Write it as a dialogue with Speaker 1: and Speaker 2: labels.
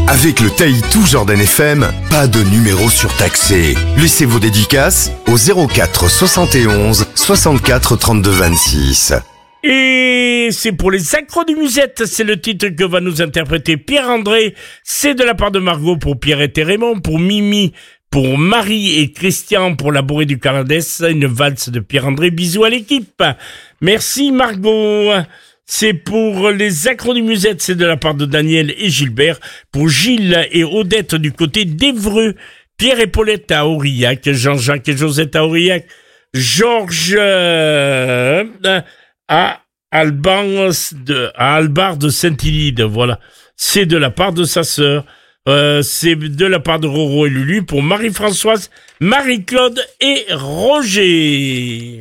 Speaker 1: Avec le Taïtou Jordan FM, pas de numéro surtaxé. Laissez vos dédicaces au 04 71 64 32 26.
Speaker 2: Et c'est pour les accros du musette, c'est le titre que va nous interpréter Pierre-André. C'est de la part de Margot pour Pierrette et Raymond, pour Mimi, pour Marie et Christian, pour la bourrée du Canadès, une valse de Pierre-André. Bisous à l'équipe. Merci Margot. C'est pour les accros du musette, c'est de la part de Daniel et Gilbert, pour Gilles et Odette du côté d'Évreux, Pierre et Paulette à Aurillac, Jean-Jacques et Josette à Aurillac, Georges à Albar de Saint-Illide, voilà. C'est de la part de sa sœur. C'est de la part de Roro et Lulu pour Marie-Françoise, Marie-Claude et Roger.